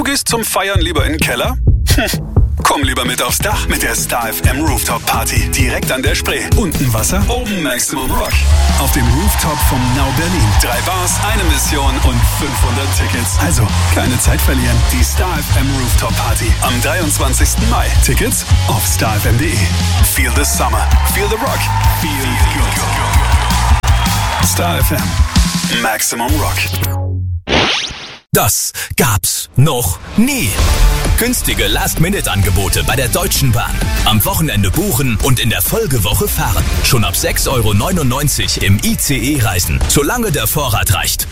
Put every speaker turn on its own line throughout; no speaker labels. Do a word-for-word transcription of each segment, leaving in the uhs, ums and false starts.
Du gehst zum Feiern lieber in den Keller? Hm. Komm lieber mit aufs Dach mit der Star F M Rooftop Party. Direkt an der Spree. Unten Wasser, oben Maximum Rock. Auf dem Rooftop vom Now Berlin. Drei Bars, eine Mission und fünfhundert Tickets. Also, keine Zeit verlieren. Die Star F M Rooftop Party am dreiundzwanzigsten Mai. Tickets auf star f m punkt d e. Feel the summer. Feel the rock. Feel good. Star F M. Maximum Rock.
Das gab's noch nie. Günstige Last-Minute-Angebote bei der Deutschen Bahn. Am Wochenende buchen und in der Folgewoche fahren. Schon ab sechs Euro neunundneunzig im I C E reisen, solange der Vorrat reicht.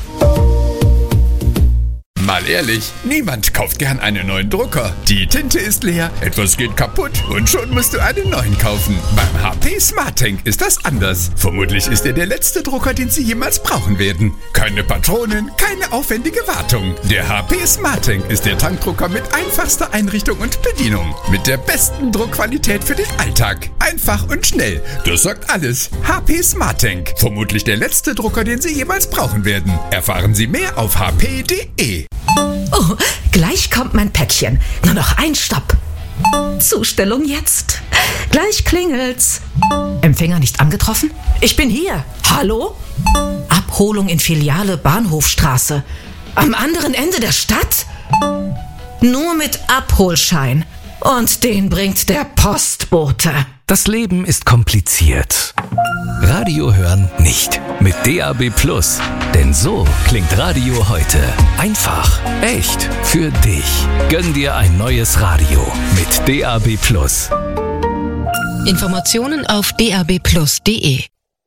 Mal ehrlich, niemand kauft gern einen neuen Drucker. Die Tinte ist leer, etwas geht kaputt und schon musst du einen neuen kaufen. Beim H P SmartTank ist das anders. Vermutlich ist er der letzte Drucker, den Sie jemals brauchen werden. Keine Patronen, keine aufwendige Wartung. Der H P SmartTank ist der Tankdrucker mit einfachster Einrichtung und Bedienung. Mit der besten Druckqualität für den Alltag. Einfach und schnell. Das sagt alles. H P SmartTank. Vermutlich der letzte Drucker, den Sie jemals brauchen werden. Erfahren Sie mehr auf h p punkt d e.
Oh, gleich kommt mein Päckchen. Nur noch ein Stopp. Zustellung jetzt. Gleich klingelt's. Empfänger nicht angetroffen? Ich bin hier. Hallo? Abholung in Filiale Bahnhofstraße. Am anderen Ende der Stadt? Nur mit Abholschein. Und den bringt der Postbote.
Das Leben ist kompliziert. Radio hören nicht. Mit D A B Plus. Denn so klingt Radio heute. Einfach, echt, für dich. Gönn dir ein neues Radio mit D A B Plus.
Informationen auf d a b plus punkt d e.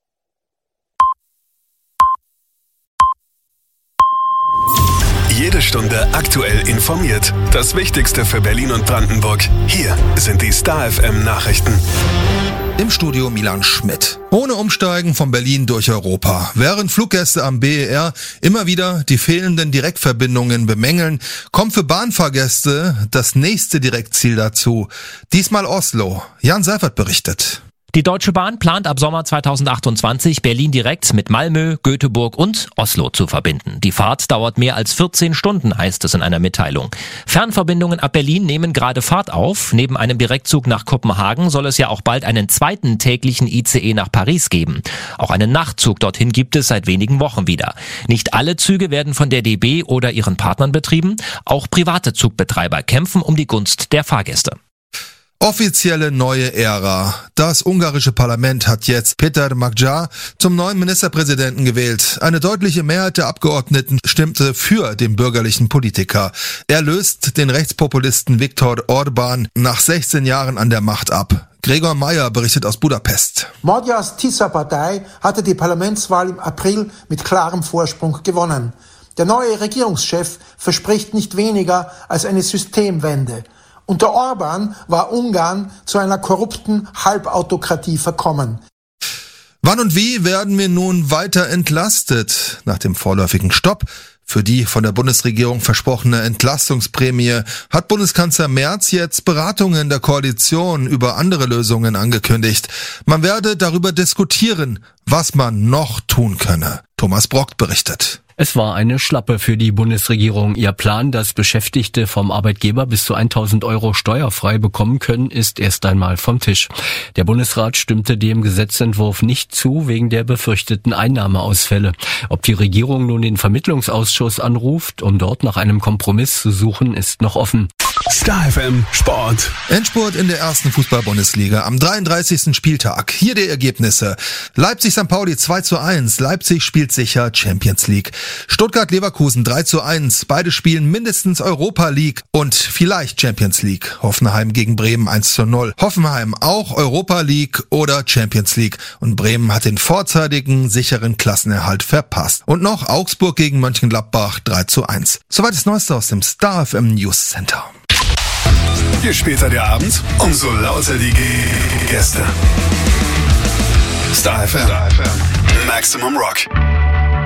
Jede Stunde aktuell informiert. Das Wichtigste für Berlin und Brandenburg. Hier sind die Star F M Nachrichten.
Im Studio Milan Schmidt. Ohne Umsteigen von Berlin durch Europa. Während Fluggäste am B E R immer wieder die fehlenden Direktverbindungen bemängeln, kommt für Bahnfahrgäste das nächste Direktziel dazu. Diesmal Oslo. Jan Seifert berichtet.
Die Deutsche Bahn plant ab Sommer zweitausendachtundzwanzig Berlin direkt mit Malmö, Göteborg und Oslo zu verbinden. Die Fahrt dauert mehr als vierzehn Stunden, heißt es in einer Mitteilung. Fernverbindungen ab Berlin nehmen gerade Fahrt auf. Neben einem Direktzug nach Kopenhagen soll es ja auch bald einen zweiten täglichen I C E nach Paris geben. Auch einen Nachtzug dorthin gibt es seit wenigen Wochen wieder. Nicht alle Züge werden von der D B oder ihren Partnern betrieben. Auch private Zugbetreiber kämpfen um die Gunst der Fahrgäste.
Offizielle neue Ära. Das ungarische Parlament hat jetzt Péter Magyar zum neuen Ministerpräsidenten gewählt. Eine deutliche Mehrheit der Abgeordneten stimmte für den bürgerlichen Politiker. Er löst den Rechtspopulisten Viktor Orbán nach sechzehn Jahren an der Macht ab. Gregor Meyer berichtet aus Budapest.
Magyars Tisza-Partei hatte die Parlamentswahl im April mit klarem Vorsprung gewonnen. Der neue Regierungschef verspricht nicht weniger als eine Systemwende. Unter Orbán war Ungarn zu einer korrupten Halbautokratie verkommen.
Wann und wie werden wir nun weiter entlastet? Nach dem vorläufigen Stopp für die von der Bundesregierung versprochene Entlastungsprämie hat Bundeskanzler Merz jetzt Beratungen der Koalition über andere Lösungen angekündigt. Man werde darüber diskutieren, was man noch tun könne. Thomas Brock berichtet.
Es war eine Schlappe für die Bundesregierung. Ihr Plan, dass Beschäftigte vom Arbeitgeber bis zu tausend Euro steuerfrei bekommen können, ist erst einmal vom Tisch. Der Bundesrat stimmte dem Gesetzentwurf nicht zu, wegen der befürchteten Einnahmeausfälle. Ob die Regierung nun den Vermittlungsausschuss anruft, um dort nach einem Kompromiss zu suchen, ist noch offen.
Star F M Sport.
Endspurt in der ersten Fußball-Bundesliga am dreiunddreißigsten Spieltag. Hier die Ergebnisse. Leipzig-Sankt Pauli zwei zu eins. Leipzig spielt sicher Champions League. Stuttgart-Leverkusen drei zu eins. Beide spielen mindestens Europa League und vielleicht Champions League. Hoffenheim gegen Bremen eins zu null. Hoffenheim auch Europa League oder Champions League. Und Bremen hat den vorzeitigen, sicheren Klassenerhalt verpasst. Und noch Augsburg gegen Mönchengladbach drei zu eins. Soweit das Neueste aus dem Star F M News Center.
Je später der Abend, umso lauter die Gäste. Star F M. Maximum Rock.